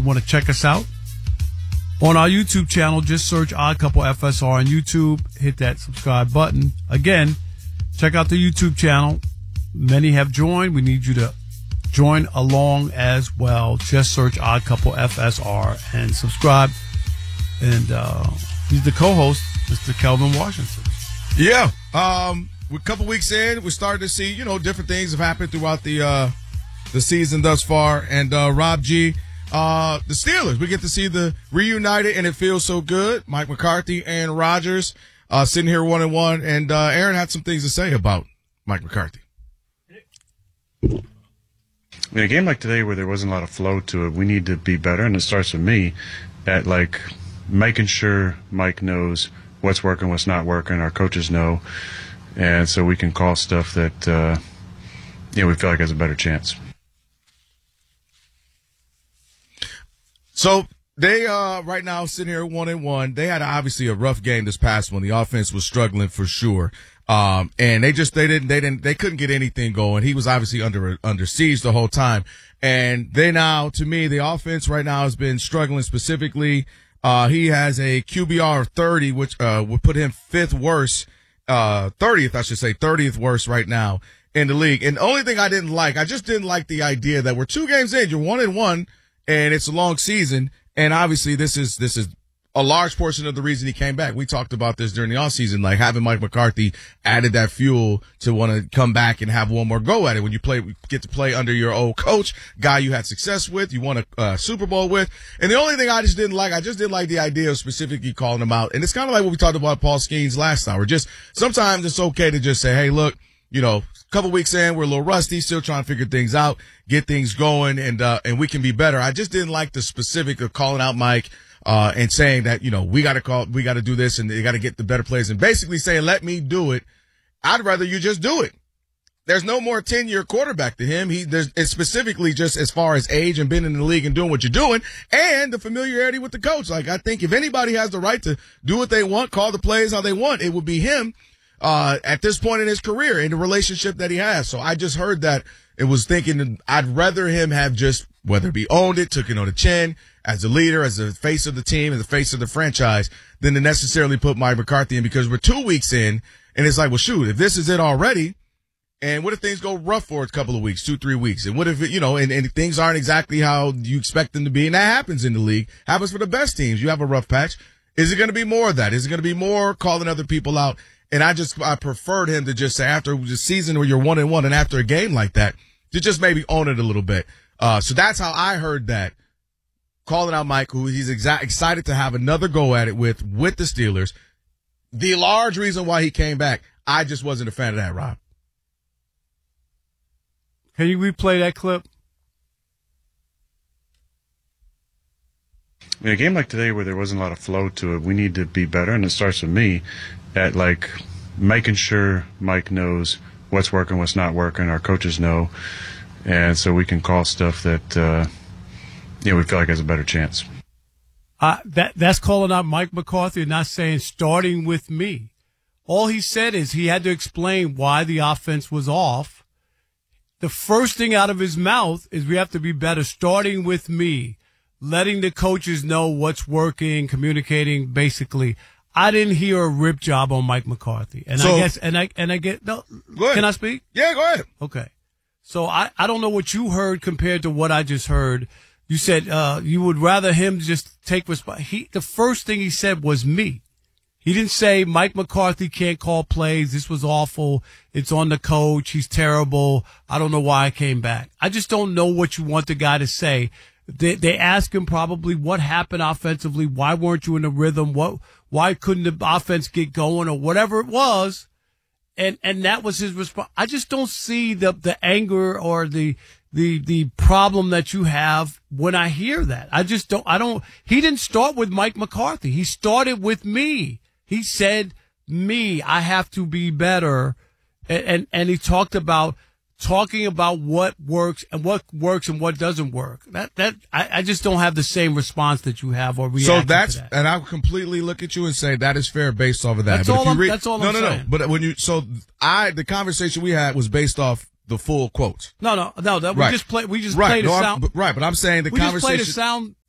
you want to check us out on our YouTube channel, just search Odd Couple FSR on YouTube. Hit that subscribe button. Again, check out the YouTube channel. Many have joined. We need you to join along as well. Just search Odd Couple FSR and subscribe. And he's the co-host, Mr. Kelvin Washington. Yeah. We're a couple weeks in. We're starting to see, different things have happened throughout the season thus far. And Rob G., the Steelers, we get to see the reunited, and it feels so good. Mike McCarthy and Rodgers sitting here 1-1. And Aaron had some things to say about Mike McCarthy. In a game like today where there wasn't a lot of flow to it, we need to be better, and it starts with me at making sure Mike knows what's working, what's not working. Our coaches know, and so we can call stuff that we feel like has a better chance. So they right now sitting here 1-1. They had obviously a rough game this past one. The offense was struggling for sure. And they couldn't get anything going. He was obviously under siege the whole time. And to me, the offense right now has been struggling specifically. He has a QBR of 30, which would put him 30th worst right now in the league. And the only thing I just didn't like the idea that we're 2 games in, you're 1-1, and it's a long season. And obviously this is a large portion of the reason he came back. We talked about this during the offseason, having Mike McCarthy added that fuel to want to come back and have one more go at it. When you get to play under your old coach, guy you had success with, you won a Super Bowl with. And the only thing I just didn't like the idea of specifically calling him out. And it's kind of like what we talked about Paul Skeens last hour. Just sometimes it's okay to just say, hey, look, a couple weeks in, we're a little rusty, still trying to figure things out, get things going, and we can be better. I just didn't like the specific of calling out Mike, and saying that, we got to do this and you got to get the better plays, and basically saying, let me do it. I'd rather you just do it. There's no more 10-year quarterback to him. It's specifically just as far as age and being in the league and doing what you're doing and the familiarity with the coach. I think if anybody has the right to do what they want, call the plays how they want, it would be him. At this point in his career, in the relationship that he has. So I just heard that and was thinking I'd rather him have just, whether it be owned it, took it on the chin, as a leader, as the face of the team, as the face of the franchise, than to necessarily put Mike McCarthy in, because we're 2 weeks in, and it's well, shoot, if this is it already, and what if things go rough for a couple of weeks, 2-3 weeks, and what if, and things aren't exactly how you expect them to be, and that happens in the league, happens for the best teams. You have a rough patch. Is it going to be more of that? Is it going to be more calling other people out? And I preferred him to just say, after the season where you're 1-1 and after a game like that, to just maybe own it a little bit. So that's how I heard that. Calling out Mike, who he's excited to have another go at it with the Steelers. The large reason why he came back, I just wasn't a fan of that, Rob. Can you replay that clip? In a game like today where there wasn't a lot of flow to it, we need to be better, and it starts with me at making sure Mike knows what's working, what's not working. Our coaches know, and so we can call stuff that we feel like has a better chance. That's calling out Mike McCarthy and not saying starting with me. All he said is he had to explain why the offense was off. The first thing out of his mouth is we have to be better, starting with me, letting the coaches know what's working, communicating. Basically, I didn't hear a rip job on Mike McCarthy, and I guess, and I get no. Go ahead. Can I speak? Yeah, go ahead. Okay. So I don't know what you heard compared to what I just heard. You said you would rather him just take responsibility. The first thing he said was me. He didn't say Mike McCarthy can't call plays. This was awful. It's on the coach. He's terrible. I don't know why I came back. I just don't know what you want the guy to say. They ask him probably what happened offensively. Why weren't you in the rhythm? Why couldn't the offense get going or whatever it was? And that was his response. I just don't see the anger or the problem that you have when I hear that. He didn't start with Mike McCarthy. He started with me. He said, me, I have to be better. And he talked about talking about what works and what doesn't work. I just don't have the same response that you have or reaction to that. And I completely look at you and say that is fair based off of that. That's all I'm saying. No. But the conversation we had was based off the full quotes. No. Right. We just played a sound. Right, but I'm saying the conversation. We just played a sound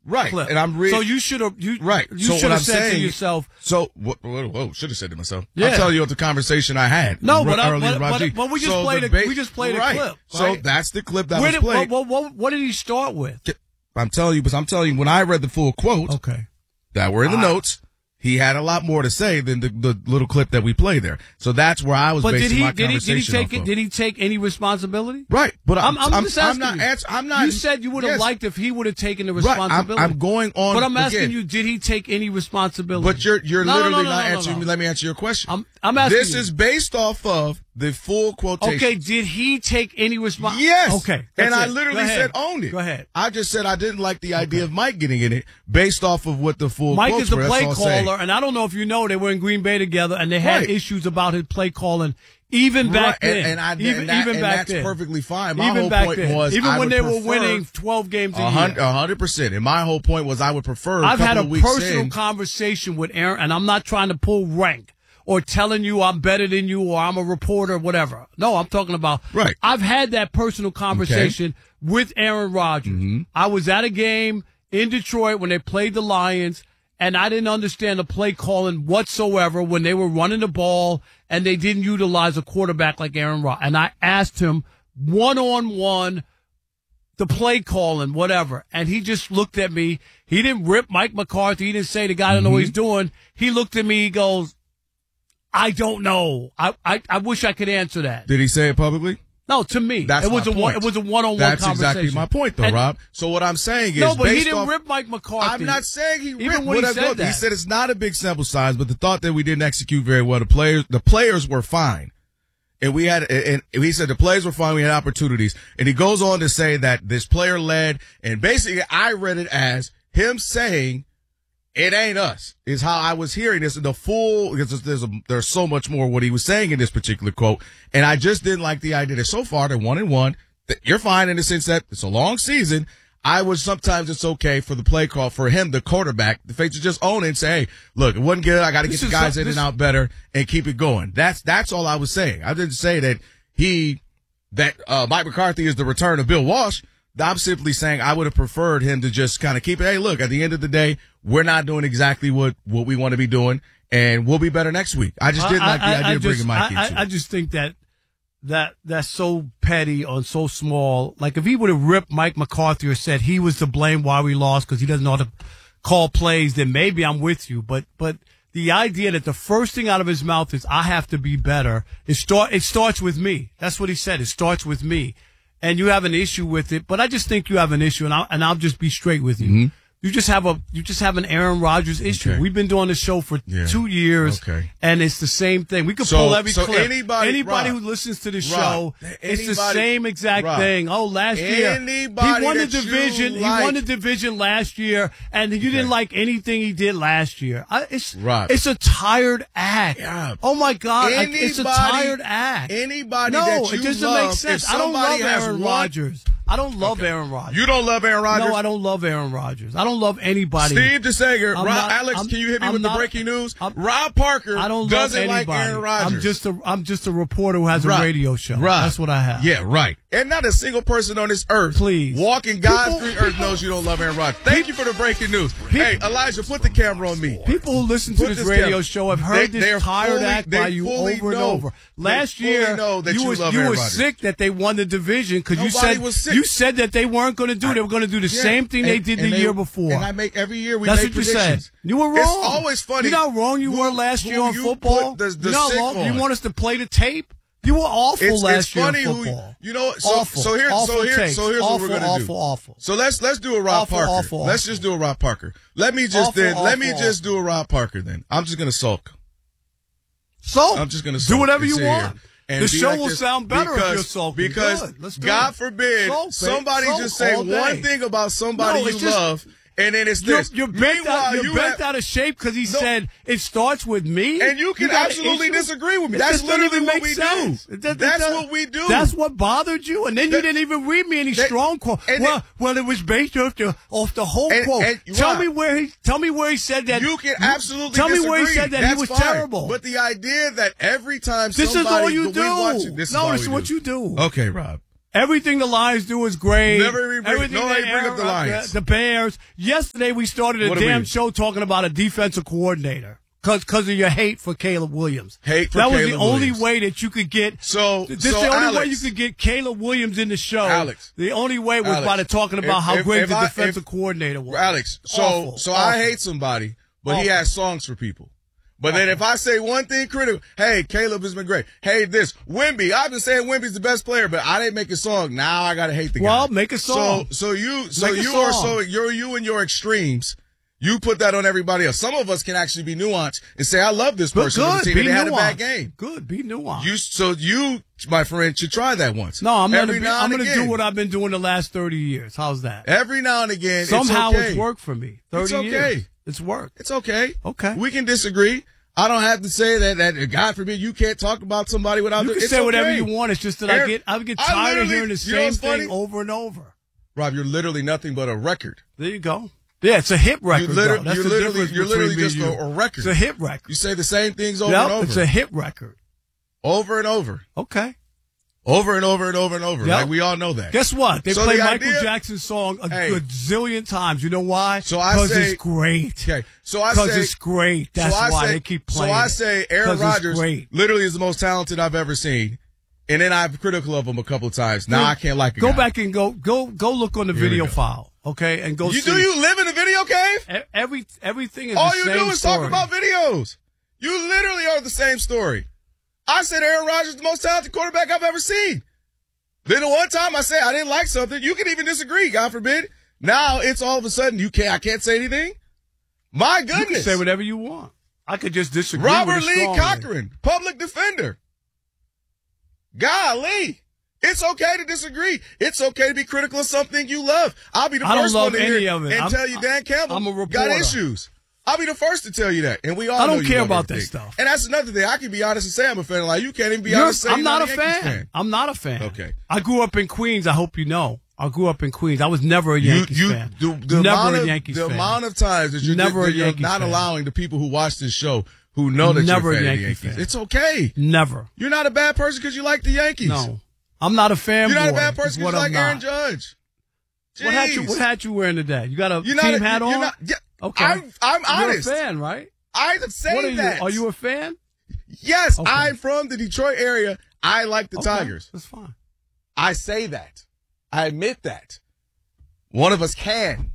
Right. clip. And I'm so you should have right. You so should what have I'm said saying, to yourself. So whoa, should have said to myself. Yeah. I'm telling you what the conversation I had. No, earlier, but we just played a right. clip. So right? that's the clip that was played. What did he start with? I'm telling you when I read the full quote that were in the notes, he had a lot more to say than the little clip that we played there. So that's where I was basing my conversation off of. Did he take any responsibility? Right, but I'm just asking you. I'm not. You said you would have liked if he would have taken the responsibility. Right, I'm going on. But I'm asking again. you, did he take any responsibility? But you're literally not answering me. Let me answer your question. I'm asking This you. is based off of the full quotation. Okay, did he take any responsibility? Yes. Okay. And I literally said own it. Go ahead. I just said I didn't like the idea of Mike getting in it based off of what the full Mike quotes is the were. play That's all I'm saying. caller, and I don't know if you know, they were in Green Bay together, and they had issues about his play calling even back then. And that's perfectly fine. My even whole back point then. was even I when would they were prefer winning 12 games a year. 100%. And my whole point was I would prefer I've had a weeks personal conversation with Aaron, and I'm not trying to pull rank or telling you I'm better than you or I'm a reporter or whatever. No, I'm talking about I've had that personal conversation with Aaron Rodgers. Mm-hmm. I was at a game in Detroit when they played the Lions, and I didn't understand the play calling whatsoever when they were running the ball and they didn't utilize a quarterback like Aaron Rodgers. And I asked him one-on-one the play calling, whatever. And he just looked at me. He didn't rip Mike McCarthy. He didn't say the guy don't know what he's doing. He looked at me. He goes, I don't know. I wish I could answer that. Did he say it publicly? No, to me. That's it was my point. It was a one-on-one That's conversation. exactly my point, though, Rob. So what I'm saying is, no, but he based didn't off, rip Mike McCarthy. I'm not saying he ripped. Even when he said that. He said it's not a big sample size, but the thought that we didn't execute very well. The players were fine, and he said the players were fine. We had opportunities, and he goes on to say that this player led, and basically I read it as him saying, "It ain't us," is how I was hearing this in the full, because there's so much more what he was saying in this particular quote. And I just didn't like the idea that so far they're 1-1. That you're fine in the sense that it's a long season. Sometimes it's okay for the play call, for him, the quarterback, the face to just own it and say, hey, look, it wasn't good. I got to get the guys in and out better and keep it going. That's all I was saying. I didn't say that Mike McCarthy is the return of Bill Walsh. I'm simply saying I would have preferred him to just kind of keep it. Hey, look, at the end of the day, we're not doing exactly what we want to be doing, and we'll be better next week. I just didn't like the idea of bringing Mike into it. I just think that's so petty or so small. Like, if he would have ripped Mike McCarthy or said he was to blame why we lost because he doesn't know how to call plays, then maybe I'm with you. But the idea that the first thing out of his mouth is I have to be better, it starts with me. That's what he said. It starts with me. And you have an issue with it, but I just think you have an issue, and I'll just be straight with you. Mm-hmm. You just have an Aaron Rodgers issue. We've been doing this show for 2 years, and it's the same thing. We could pull every clip. Anybody Rob, who listens to the show, it's the same exact thing. Oh, last year he won the division. He won the division last year, and you didn't like anything he did last year. It's a tired act. Yeah. Oh my God, it's a tired act. Anybody that you it doesn't love, make sense. I don't love Aaron Rodgers. I don't love Aaron Rodgers. You don't love Aaron Rodgers? No, I don't love Aaron Rodgers. I don't love anybody. Steve DeSager, Alex, can you hit me with the breaking news? Rob Parker doesn't like Aaron Rodgers. I'm just a reporter who has a radio show. That's what I have. Yeah, right. And not a single person on this earth, walking God's green earth, knows you don't love Aaron Rodgers. Thank you for the breaking news. Hey, Elijah, put the camera on me. People who listen to this radio show have heard this tired act by you over and over. Last year, you were sick that they won the division because you said that they weren't going to do. They were going to do the same thing they did the year before. And every year we That's make what you predictions. said. You were wrong. It's always funny. You know how wrong you were last year on football? You want us to play the tape? You were awful last year on football. So here's what we're going to do. Awful. So let's do a Rob Parker. Let's just do a Rob Parker. Let me just do a Rob Parker then. I'm just going to sulk. I'm just going to sulk. Do whatever you want. And the show will sound better if you're sulking. Because God forbid somebody just say one thing about somebody you love, and then it's this. You're bent out of shape because he said it starts with me. And you can absolutely disagree with me. That's literally what we do. That's what we do. That's what bothered you, and then you didn't even read me any strong quote. Well, it was based off the whole quote. Tell me where he said that. You can absolutely tell disagree. me where he said that he was terrible. But the idea that every time this somebody is all you do. This is what you do. Okay, Rob. Everything the Lions do is great. Nobody bring up the Lions. The Bears. Yesterday we started a damn show talking about a defensive coordinator because of your hate for Caleb Williams. That was the only way that you could get. This is the only way you could get Caleb Williams in the show. Alex, the only way was by talking about how great the defensive coordinator was. Alex, so I hate somebody, but he has songs for people. But then if I say one thing critical, hey, Caleb has been great. Hey, Wemby, I've been saying Wemby's the best player, but I didn't make a song. Now I gotta hate the guy. Well, make a song. You and your extremes. You put that on everybody else. Some of us can actually be nuanced and say, I love this person on the team, and they had a bad game. Good, be nuanced. You, my friend, should try that once. No, I'm gonna do what I've been doing the last 30 years. How's that? Every now and again, somehow it's worked for me. 30 years. It's worked. It's okay. Okay. We can disagree. I don't have to say that God forbid you can't talk about somebody without. You can say whatever you want. It's just that I get tired of hearing the same thing over and over. Rob, you're literally nothing but a record. There you go. Yeah, it's a hit record. You're literally just a record. It's a hit record. You say the same things over and over. It's a hit record. Over and over. Okay. Over and over and over and over. Yep. Like we all know that. Guess what? They play Michael Jackson's song a gazillion times. You know why? Because it's great. Okay. Because it's great. That's why they keep playing. So I say Aaron Rodgers literally is the most talented I've ever seen. And then I'm critical of him a couple of times. Now I can't like a guy. Go back and go look on the video file. Okay. And go see. Do you live in a video cave? Everything is all the same story. All you do is talk about videos. You literally are the same story. I said Aaron Rodgers is the most talented quarterback I've ever seen. Then the one time I say I didn't like something, you can even disagree, God forbid. Now it's all of a sudden I can't say anything. My goodness. You can say whatever you want. I could just disagree Robert with Lee Cochran, public defender. Golly. It's okay to disagree. It's okay to be critical of something you love. I'll be the first one to hear and tell you Dan Campbell got issues. I'll be the first to tell you that. And we all know I don't care about that stuff. And that's another thing. I can be honest and say I'm a fan. Like, you can't even be honest and say I'm not a fan. I'm not a fan. Okay. I grew up in Queens. I hope you know. I grew up in Queens. I was never a Yankees fan. The amount of times that you're not allowing the people who watch this show who know that you're a fan of the Yankees. It's okay. Never. You're not a bad person because you like the Yankees. No. I'm not a fan. You're not a bad person because you like Aaron Judge. What hat you wearing today? You got a team hat on? Okay. I'm honest. You're a fan, right? I'm saying that. Are you a fan? Yes, okay. I'm from the Detroit area. I like the Tigers. That's fine. I say that. I admit that. One of us can.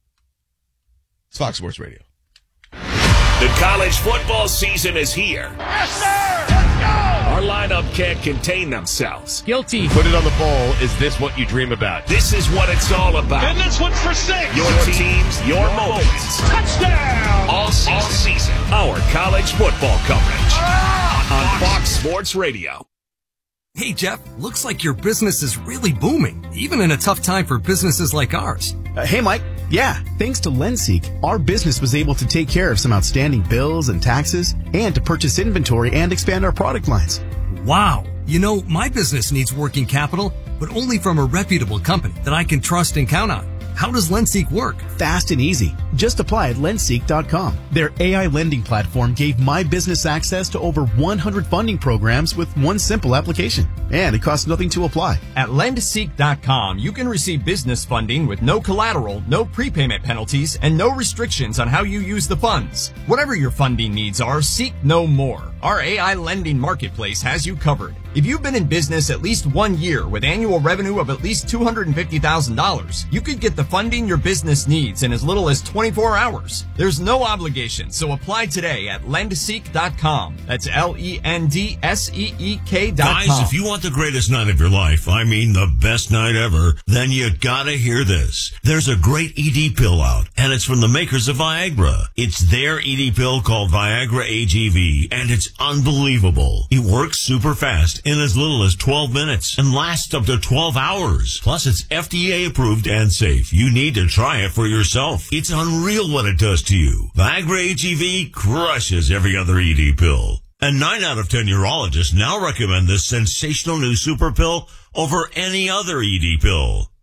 It's Fox Sports Radio. The college football season is here. Yes, sir! Let's go! Our lineup can't contain themselves. Guilty. Put it on the poll. Is this what you dream about? This is what it's all about. And this one's for 6. Your teams, your moments. Touchdown! All season. Our college football coverage. On Fox Sports Radio. Hey, Jeff, looks like your business is really booming, even in a tough time for businesses like ours. Hey, Mike. Yeah, thanks to LendSeek, our business was able to take care of some outstanding bills and taxes and to purchase inventory and expand our product lines. Wow. You know, my business needs working capital, but only from a reputable company that I can trust and count on. How does LendSeek work? Fast and easy. Just apply at lendseek.com. Their AI lending platform gave my business access to over 100 funding programs with one simple application. And it costs nothing to apply. At lendseek.com, you can receive business funding with no collateral, no prepayment penalties, and no restrictions on how you use the funds. Whatever your funding needs are, seek no more. Our AI lending marketplace has you covered. If you've been in business at least 1 year with annual revenue of at least $250,000, you could get the funding your business needs in as little as 24 hours. There's no obligation, so apply today at lendseek.com. That's LENDSEEK.com. Guys, if you want the greatest night of your life, I mean the best night ever, then you gotta hear this. There's a great ED pill out, and it's from the makers of Viagra. It's their ED pill called Viagra AGV, and it's unbelievable. It works super fast in as little as 12 minutes and lasts up to 12 hours. Plus, it's FDA approved and safe. You need to try it for yourself. It's unreal what it does to you. Viagra AGV crushes every other ED pill. And 9 out of 10 urologists now recommend this sensational new super pill over any other ED pill.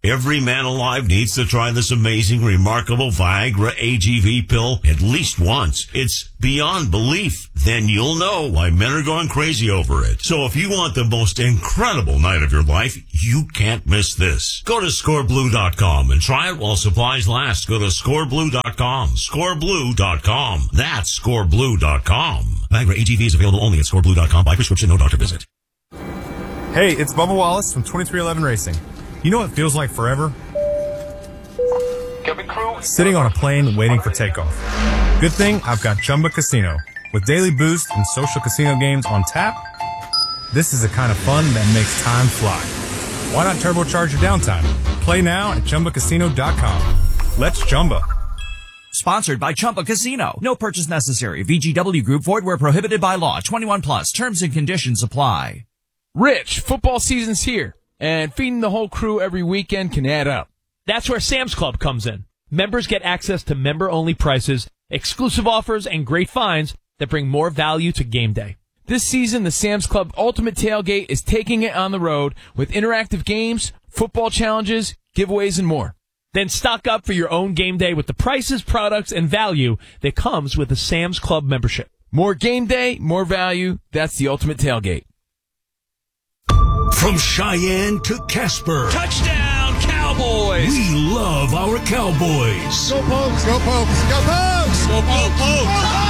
Every man alive needs to try this amazing, remarkable Viagra AGV pill at least once. It's beyond belief. Then you'll know why men are going crazy over it. So if you want the most incredible night of your life, you can't miss this. Go to scoreblue.com and try it while supplies last. Go to scoreblue.com. Scoreblue.com. That's scoreblue.com. Viagra AGV is available only at scoreblue.com by prescription, no doctor visit. Hey, it's Bubba Wallace from 2311 Racing. You know what it feels like forever? Sitting on a plane waiting for takeoff. Good thing I've got Chumba Casino. With daily boost and social casino games on tap, this is the kind of fun that makes time fly. Why not turbocharge your downtime? Play now at ChumbaCasino.com. Let's Chumba. Sponsored by Chumba Casino. No purchase necessary. VGW Group. Void where prohibited by law. 21 plus. Terms and conditions apply. Rich, football season's here, and feeding the whole crew every weekend can add up. That's where Sam's Club comes in. Members get access to member-only prices, exclusive offers, and great finds that bring more value to game day. This season, the Sam's Club Ultimate Tailgate is taking it on the road with interactive games, football challenges, giveaways, and more. Then stock up for your own game day with the prices, products, and value that comes with a Sam's Club membership. More game day, more value. That's the Ultimate Tailgate. From Cheyenne to Casper. Touchdown, Cowboys! We love our Cowboys. Go Pokes! Go Pokes! Go Pokes! Go Pokes!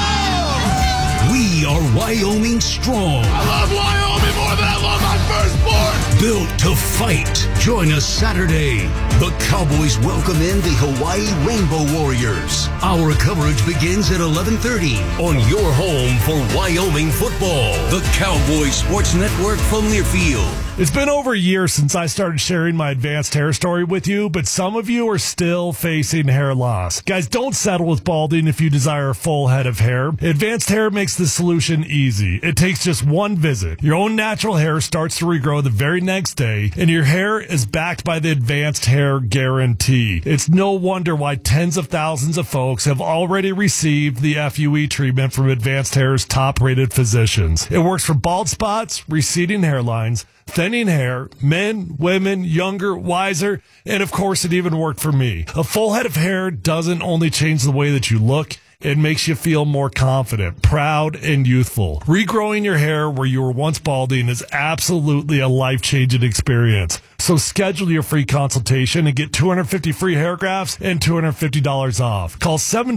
We are Wyoming strong. I love Wyoming more than I love my firstborn! Built to fight. Join us Saturday. The Cowboys welcome in the Hawaii Rainbow Warriors. Our coverage begins at 11:30 on your home for Wyoming football. The Cowboys Sports Network from Learfield. It's been over a year since I started sharing my advanced hair story with you, but some of you are still facing hair loss. Guys, don't settle with balding if you desire a full head of hair. Advanced Hair makes the solution easy. It takes just one visit. Your own natural hair starts to regrow the very next day, and your hair is backed by the Advanced Hair Guarantee. It's no wonder why tens of thousands of folks have already received the FUE treatment from Advanced Hair's top-rated physicians. It works for bald spots, receding hairlines, thinning hair, men, women, younger, wiser, and of course it even worked for me. A full head of hair doesn't only change the way that you look, it makes you feel more confident, proud, and youthful. Regrowing your hair where you were once balding is absolutely a life-changing experience. So schedule your free consultation and get 250 free hair grafts and $250 off. Call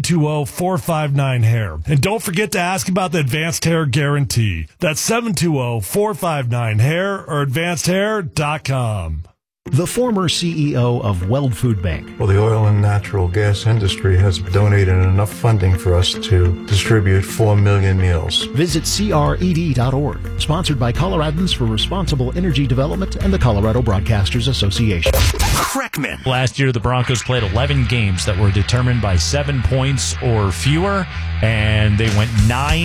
720-459-HAIR. And don't forget to ask about the Advanced Hair Guarantee. That's 720-459-HAIR or advancedhair.com. The former CEO of Weld Food Bank. Well, the oil and natural gas industry has donated enough funding for us to distribute 4 million meals. Visit CRED.org. Sponsored by Coloradans for Responsible Energy Development and the Colorado Broadcasters Association. Kreckman. Last year, the Broncos played 11 games that were determined by 7 points or fewer, and they went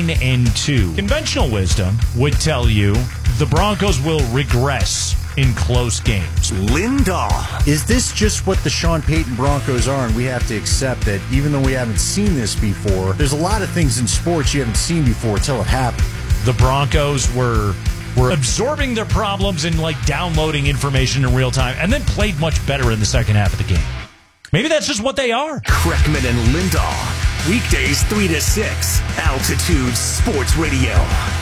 9-2. Conventional wisdom would tell you the Broncos will regress in close games. Lindahl. Is this just what the Sean Payton Broncos are, and we have to accept that even though we haven't seen this before, there's a lot of things in sports you haven't seen before until it happened. The Broncos were absorbing their problems and downloading information in real time, and then played much better in the second half of the game. Maybe that's just what they are. Kreckman and Lindahl. Weekdays 3 to 6. Altitude Sports Radio.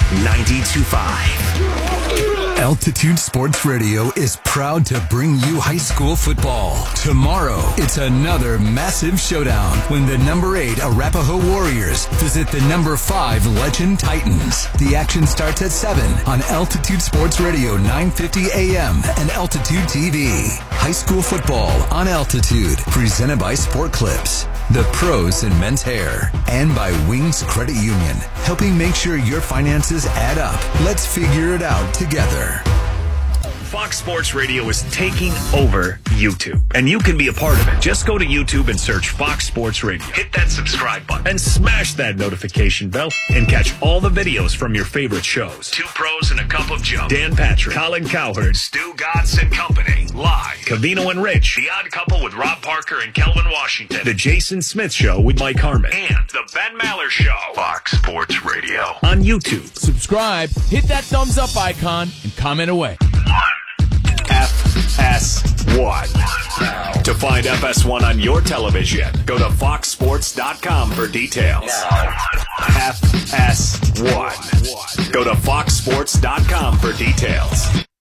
92.5. Altitude Sports Radio is proud to bring you high school football. Tomorrow, it's another massive showdown when the number 8 Arapahoe Warriors visit the number 5 Legend Titans. The action starts at 7 on Altitude Sports Radio 950 AM and Altitude TV. High school football on Altitude, presented by Sport Clips, the pros in men's hair, and by Wings Credit Union, helping make sure your finances add up. Let's figure it out together. Fox Sports Radio is taking over YouTube, and you can be a part of it. Just go to YouTube and search Fox Sports Radio. Hit that subscribe button and smash that notification bell and catch all the videos from your favorite shows. Two Pros and a Cup of Joe. Dan Patrick, Colin Cowherd, Stu Gotts and Company. Live. Cavino and Rich. The Odd Couple with Rob Parker and Kelvin Washington. The Jason Smith Show with Mike Harmon. And The Ben Maller Show. Fox Sports Radio. On YouTube. Subscribe, hit that thumbs up icon, and comment away. FS1. To find FS1 on your television, go to foxsports.com for details. FS1. Go to foxsports.com for details.